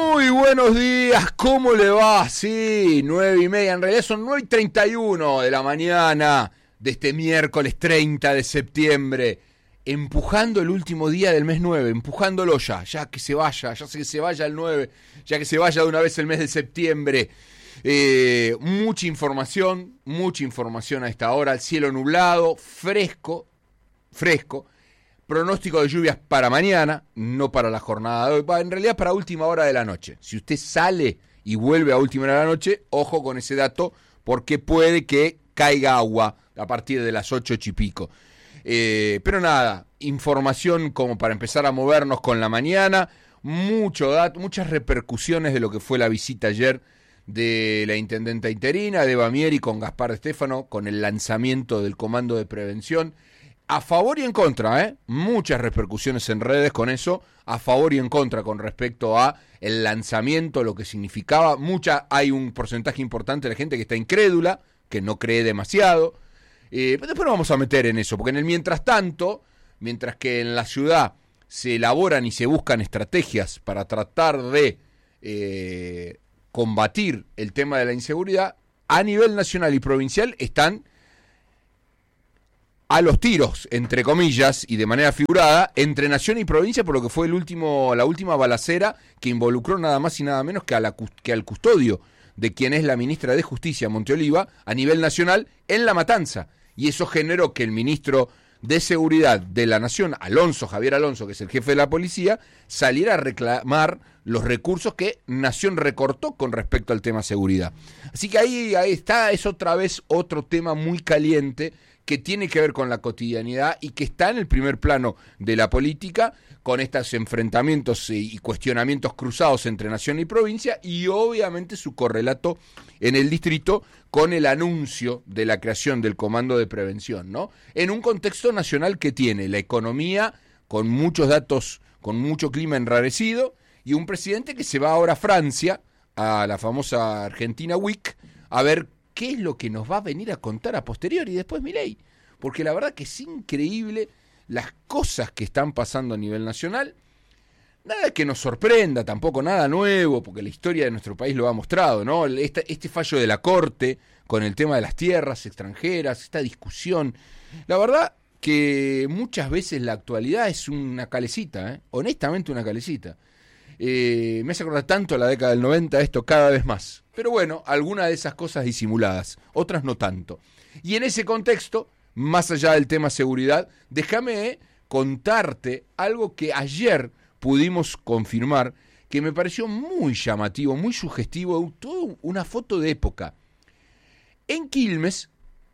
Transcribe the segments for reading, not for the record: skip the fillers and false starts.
Muy buenos días, ¿cómo le va? Sí, 9:30, en realidad son 9:31 de la mañana de este miércoles 30 de septiembre, empujando el último día del mes 9, empujándolo ya que se vaya, ya que se vaya el 9, ya que se vaya de una vez el mes de septiembre. Mucha información a esta hora, el cielo nublado, fresco. Pronóstico de lluvias para mañana, no para la jornada de hoy, en realidad para última hora de la noche. Si usted sale y vuelve a última hora de la noche, ojo con ese dato, porque puede que caiga agua a partir de las 8 y pico. Pero nada, información como para empezar a movernos con la mañana, mucho dato, muchas repercusiones de lo que fue la visita ayer de la intendenta interina, de Bamieri, con Gaspar Stefano, con el lanzamiento del comando de prevención. A favor y en contra, muchas repercusiones en redes con eso, a favor y en contra con respecto a el lanzamiento, lo que significaba. Hay un porcentaje importante de la gente que está incrédula, que no cree demasiado, pero después nos vamos a meter en eso, porque en el mientras tanto, mientras que en la ciudad se elaboran y se buscan estrategias para tratar de combatir el tema de la inseguridad, a nivel nacional y provincial están a los tiros, entre comillas, y de manera figurada, entre nación y provincia por lo que fue la última balacera que involucró nada más y nada menos que al custodio de quien es la ministra de Justicia, Monteoliva, a nivel nacional, en La Matanza. Y eso generó que el ministro de Seguridad de la Nación, Javier Alonso, que es el jefe de la policía, saliera a reclamar los recursos que Nación recortó con respecto al tema seguridad. Así que ahí está, es otra vez otro tema muy caliente que tiene que ver con la cotidianidad y que está en el primer plano de la política, con estos enfrentamientos y cuestionamientos cruzados entre nación y provincia, y obviamente su correlato en el distrito con el anuncio de la creación del comando de prevención, ¿no? En un contexto nacional que tiene la economía con muchos datos, con mucho clima enrarecido, y un presidente que se va ahora a Francia, a la famosa Argentina Week, a ver qué es lo que nos va a venir a contar a posteriori y después Milei. Porque la verdad que es increíble las cosas que están pasando a nivel nacional. Nada que nos sorprenda, tampoco nada nuevo, porque la historia de nuestro país lo ha mostrado, ¿no? Este fallo de la Corte con el tema de las tierras extranjeras, esta discusión. La verdad que muchas veces la actualidad es una calecita, honestamente una calecita. Me hace acordar tanto a la década del 90 esto cada vez más. Pero bueno, algunas de esas cosas disimuladas, otras no tanto. Y en ese contexto, más allá del tema seguridad, déjame contarte algo que ayer pudimos confirmar, que me pareció muy llamativo, muy sugestivo, toda una foto de época. En Quilmes,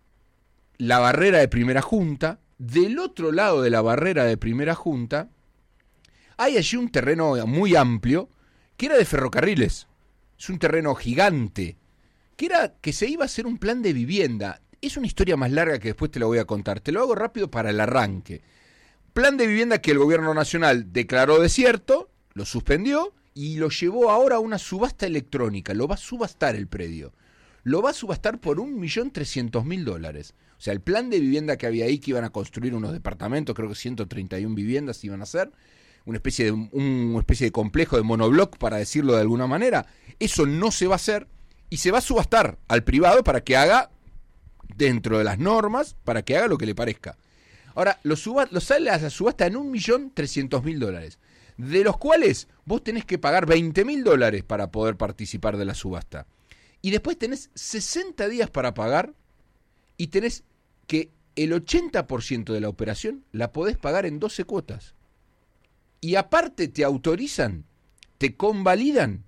la barrera de Primera Junta, del otro lado de la barrera de Primera Junta, hay allí un terreno muy amplio que era de ferrocarriles. Es un terreno gigante que se iba a hacer un plan de vivienda. Es una historia más larga que después te la voy a contar. Te lo hago rápido para el arranque. Plan de vivienda que el gobierno nacional declaró desierto, lo suspendió y lo llevó ahora a una subasta electrónica. Lo va a subastar el predio. Lo va a subastar por $1.300.000. O sea, el plan de vivienda que había ahí, que iban a construir unos departamentos, creo que 131 viviendas iban a hacer, una especie de complejo de monobloc, para decirlo de alguna manera. Eso no se va a hacer y se va a subastar al privado para que haga, dentro de las normas, para que haga lo que le parezca. Ahora, lo sale a la subasta en $1.300.000, de los cuales vos tenés que pagar $20.000 para poder participar de la subasta. Y después tenés 60 días para pagar y tenés que el 80% de la operación la podés pagar en 12 cuotas. Y aparte te autorizan, te convalidan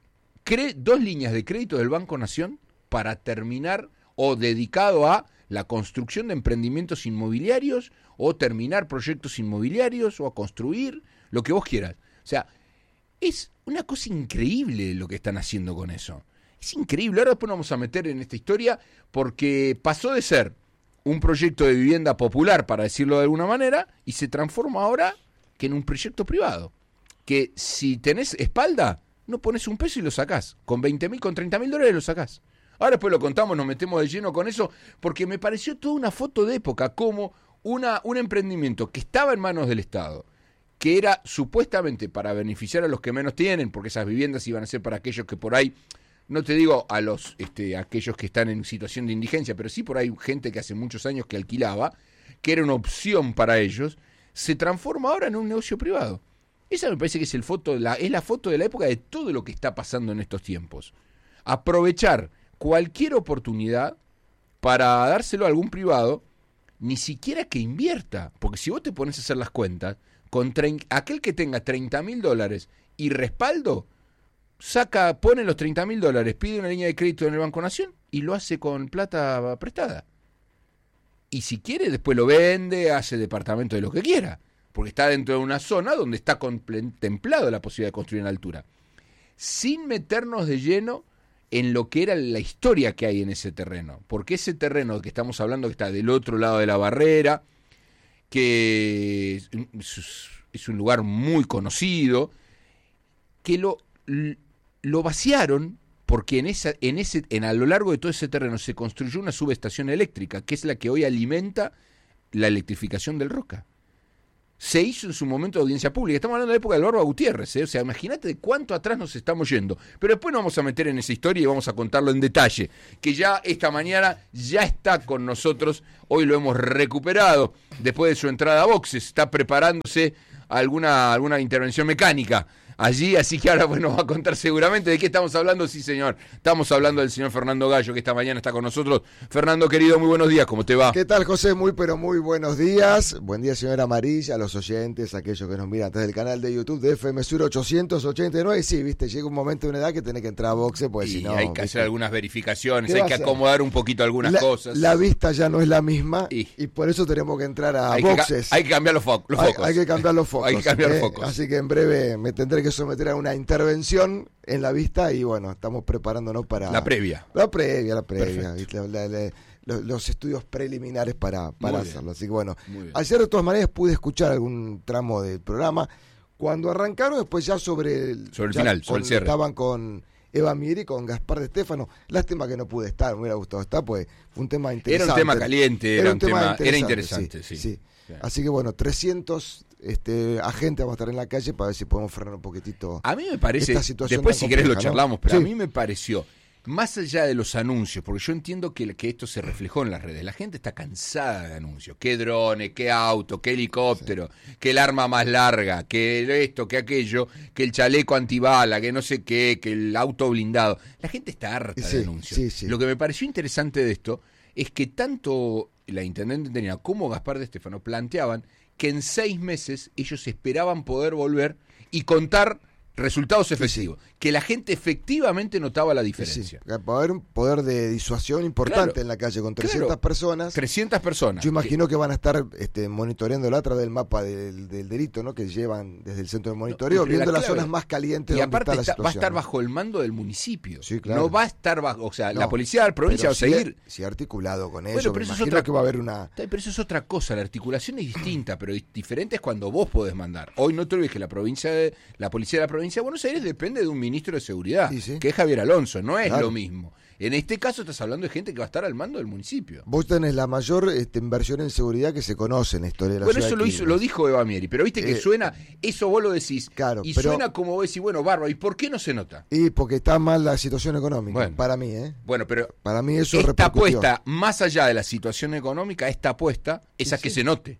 2 líneas de crédito del Banco Nación para terminar, o dedicado a la construcción de emprendimientos inmobiliarios, o terminar proyectos inmobiliarios, o a construir lo que vos quieras. O sea, es una cosa increíble lo que están haciendo con eso. Es increíble. Ahora después nos vamos a meter en esta historia, porque pasó de ser un proyecto de vivienda popular, para decirlo de alguna manera, y se transforma ahora que en un proyecto privado, que si tenés espalda, no pones un peso y lo sacás. Con $20.000, con $30.000 lo sacás. Ahora después lo contamos, nos metemos de lleno con eso, porque me pareció toda una foto de época, como un emprendimiento que estaba en manos del Estado, que era supuestamente para beneficiar a los que menos tienen, porque esas viviendas iban a ser para aquellos que por ahí, no te digo a los aquellos que están en situación de indigencia, pero sí por ahí gente que hace muchos años que alquilaba, que era una opción para ellos, se transforma ahora en un negocio privado. Esa me parece que es la foto de la época de todo lo que está pasando en estos tiempos. Aprovechar cualquier oportunidad para dárselo a algún privado, ni siquiera que invierta, porque si vos te pones a hacer las cuentas, aquel que tenga $30.000 y respaldo, pone los $30.000, pide una línea de crédito en el Banco Nación y lo hace con plata prestada. Y si quiere, después lo vende, hace departamento de lo que quiera, porque está dentro de una zona donde está contemplado la posibilidad de construir en altura. Sin meternos de lleno en lo que era la historia que hay en ese terreno. Porque ese terreno que estamos hablando, que está del otro lado de la barrera, que es un lugar muy conocido, que lo vaciaron porque a lo largo de todo ese terreno se construyó una subestación eléctrica, que es la que hoy alimenta la electrificación del Roca. Se hizo en su momento de audiencia pública. Estamos hablando de la época del Barba Gutiérrez, ¿eh? O sea, imagínate de cuánto atrás nos estamos yendo. Pero después nos vamos a meter en esa historia y vamos a contarlo en detalle. Que ya esta mañana ya está con nosotros. Hoy lo hemos recuperado después de su entrada a boxes. Está preparándose alguna intervención mecánica allí, así que ahora nos va a contar seguramente de qué estamos hablando. Sí, señor, estamos hablando del señor Fernando Gallo, que esta mañana está con nosotros. Fernando, querido, muy buenos días, ¿cómo te va? ¿Qué tal, José? Muy buenos días. Buen día, señora Amarilla, a los oyentes, a aquellos que nos miran desde el canal de YouTube de FM Sur 889. Sí, viste, llega un momento de una edad que tenés que entrar a boxe, pues si no... hay que hacer algunas verificaciones, hay que acomodar un poquito algunas cosas. La vista ya no es la misma y por eso tenemos que entrar a boxes. Hay que cambiar los focos. Hay que cambiar los focos. Hay que cambiar los focos. Así que en breve me tendré que someter a una intervención en la vista y bueno, estamos preparándonos para... La previa. La previa, ¿viste? Los estudios preliminares para hacerlo. Así que bueno, ayer de todas maneras pude escuchar algún tramo del programa. Cuando arrancaron, después ya sobre el final, sobre el cierre. Estaban con Eva Mieri, con Gaspar de Stefano. Lástima que no pude estar, me hubiera gustado estar, pues fue un tema interesante. Era un tema caliente, era interesante, sí. Así que bueno, 300 agentes vamos a estar en la calle para ver si podemos frenar un poquitito. A mí me parece, esta situación después si querés lo charlamos, pero sí. A mí me pareció, más allá de los anuncios, porque yo entiendo que esto se reflejó en las redes, la gente está cansada de anuncios, qué drones, qué auto, qué helicóptero, que el arma más larga, que esto, que aquello, que el chaleco antibala, que no sé qué, que el auto blindado. La gente está harta de anuncios. Sí. Lo que me pareció interesante de esto es que tanto la intendente tenía como Gaspar de Stefano planteaban que en 6 meses ellos esperaban poder volver y contar resultados efectivos, que la gente efectivamente notaba la diferencia. Va a haber un poder de disuasión importante en la calle con 300 personas. 300 personas. Yo imagino que van a estar monitoreando a través del mapa del delito, ¿no? Que llevan desde el centro de monitoreo, viendo las zonas más calientes y donde aparte está la situación. va a estar bajo el mando del municipio. Sí, claro. No va a estar bajo, o sea, la policía de la provincia va a seguir. Sí, articulado con eso. Bueno, pero me eso imagino que va a haber una... Pero eso es otra cosa, la articulación es distinta, pero diferente es cuando vos podés mandar. Hoy no te olvides que la policía de la provincia de Buenos Aires depende de un ministro de seguridad, que es Javier Alonso, no es lo mismo. En este caso estás hablando de gente que va a estar al mando del municipio. Vos tenés la mayor inversión en seguridad que se conoce en la historia de la ciudad. Bueno, eso lo dijo Eva Mieri, pero viste que suena, eso vos lo decís, claro, y pero, suena como vos decís, bueno, bárbaro, ¿y por qué no se nota? Y porque está mal la situación económica, para mí, Bueno, pero para mí eso esta apuesta, más allá de la situación económica, esta apuesta es a que se note.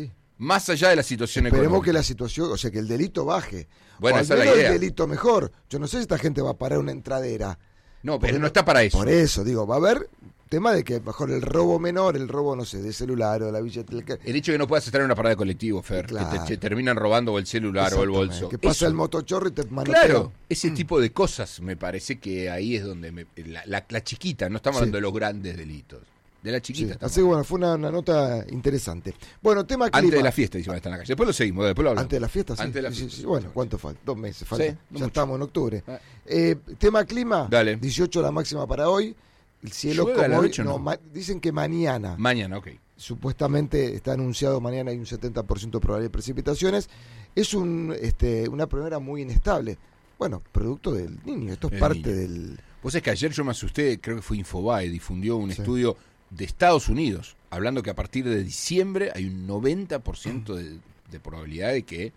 Más allá de la situación económica. Esperemos que la situación, o sea, que el delito baje. Bueno, esa es la idea. El delito mejor. Yo no sé si esta gente va a parar una entradera. No, pero no está para eso. Por eso, digo, va a haber tema de que mejor el robo menor, el robo, no sé, de celular o de la billetera. El hecho de que no puedas estar en una parada de colectivo, Fer, claro, que te terminan robando o el celular o el bolso. Que pasa eso. El motochorro y te manotea. Claro, ese tipo de cosas me parece que ahí es donde la chiquita, no estamos hablando de los grandes delitos. De la chiquita. Así que bueno, fue una nota interesante. Bueno, tema clima. Antes de la fiesta, dice, está en la calle. Después lo seguimos, después lo hablamos. Antes de la fiesta, sí. Antes de la fiesta, sí. Bueno, ¿cuánto falta? 2 meses falta. Sí, no ya estamos en octubre. Ah. Tema clima. Dale. 18 la máxima para hoy. El cielo ¿Llueve como a la hoy, noche o no? Dicen que mañana. Mañana, ok. Supuestamente está anunciado mañana hay un 70% de probabilidad de precipitaciones. Es una primavera muy inestable. Bueno, producto del niño. Esto es parte del... Vos sabés que ayer yo me asusté, creo que fue Infobae, difundió un estudio de Estados Unidos, hablando que a partir de diciembre hay un 90% de probabilidad de que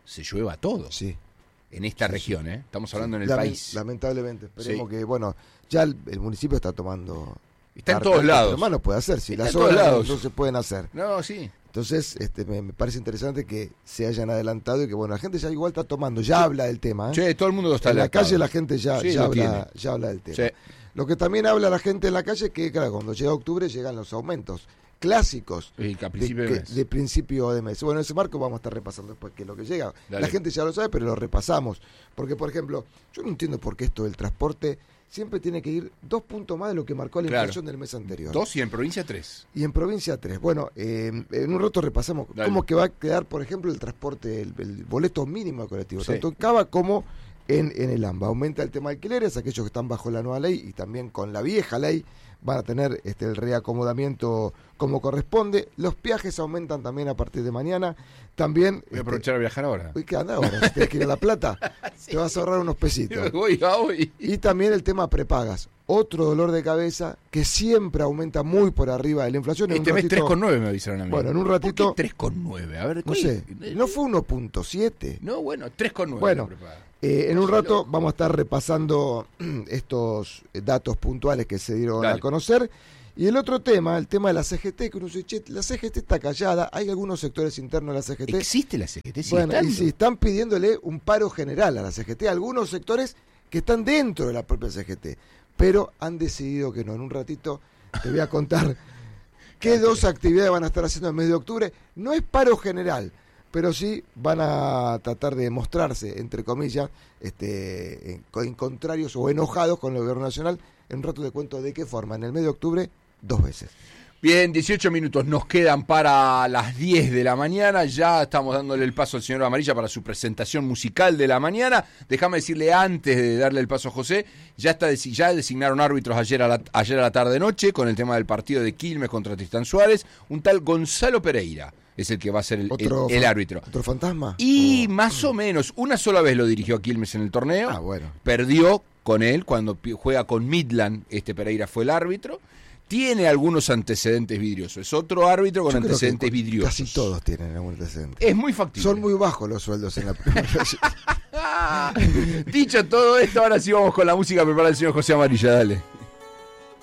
se llueva todo. Sí. En esta región, estamos hablando en el país. Lamentablemente, esperemos que, bueno, ya el municipio está tomando... Está en todos lados. Pero más no puede hacer, si está las en todos lados. no se pueden hacer. No, sí. Entonces, me parece interesante que se hayan adelantado y que, bueno, la gente ya igual está tomando, ya habla del tema. Sí, todo el mundo está en la calle, la gente ya habla del tema. Sí. Lo que también habla la gente en la calle es que, claro, cuando llega octubre llegan los aumentos clásicos de principio de mes. Bueno, en ese marco vamos a estar repasando después qué es lo que llega. Dale. La gente ya lo sabe, pero lo repasamos. Porque, por ejemplo, yo no entiendo por qué esto del transporte siempre tiene que ir 2 puntos más de lo que marcó la inflación del mes anterior. 2 y en provincia 3. Y en provincia 3. Bueno, en un rato repasamos cómo que va a quedar, por ejemplo, el transporte, el boleto mínimo de colectivo, tanto en Cava como en el AMBA. Aumenta el tema de alquileres, aquellos que están bajo la nueva ley y también con la vieja ley van a tener el reacomodamiento como corresponde. Los peajes aumentan también a partir de mañana. También voy a aprovechar a viajar ahora. Uy, ¿qué anda ahora? Si tienes que ir a La Plata, sí. Te vas a ahorrar unos pesitos. Voy. Y también el tema prepagas. Otro dolor de cabeza que siempre aumenta muy por arriba de la inflación. Este mes 3,9 me avisaron a mí. Bueno, en un ratito... ¿Por qué 3,9? A ver, no sé, ¿no fue 1.7? No, bueno, 3,9. Bueno, en un rato vamos a estar repasando estos datos puntuales que se dieron a conocer. Y el otro tema, el tema de la CGT, que uno dice, che, la CGT está callada, hay algunos sectores internos de la CGT. ¿Existe la CGT? Bueno, y si están pidiéndole un paro general a la CGT, algunos sectores que están dentro de la propia CGT, pero han decidido que no. En un ratito te voy a contar qué 2 actividades van a estar haciendo en el mes de octubre. No es paro general, pero sí van a tratar de mostrarse, entre comillas, en contrarios o enojados con el gobierno nacional. En un rato te cuento de qué forma. En el mes de octubre, 2 veces. Bien, 18 minutos nos quedan para las 10 de la mañana. Ya estamos dándole el paso al señor Amarilla para su presentación musical de la mañana. Déjame decirle, antes de darle el paso a José, ya designaron árbitros ayer a la tarde-noche con el tema del partido de Quilmes contra Tristán Suárez. Un tal Gonzalo Pereira es el que va a ser el árbitro. ¿Otro fantasma? Y más o menos, una sola vez lo dirigió a Quilmes en el torneo. Bueno. Perdió con él cuando juega con Midland. Pereira fue el árbitro. Tiene algunos antecedentes vidriosos. Es otro árbitro con antecedentes vidriosos. Casi todos tienen algún antecedente. Es muy factible. Son muy bajos los sueldos en la primera. Dicho todo esto, ahora sí vamos con la música. Prepara el señor José Amarilla, dale.